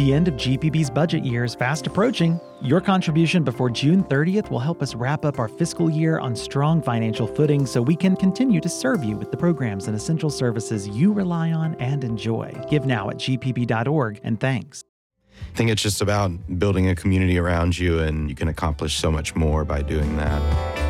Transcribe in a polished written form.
The end of GPB's budget year is fast approaching. Your contribution before June 30th will help us wrap up our fiscal year on strong financial footing so we can continue to serve you with the programs and essential services you rely on and enjoy. Give now at gpb.org, and thanks. I think it's just about building a community around you, and you can accomplish so much more by doing that.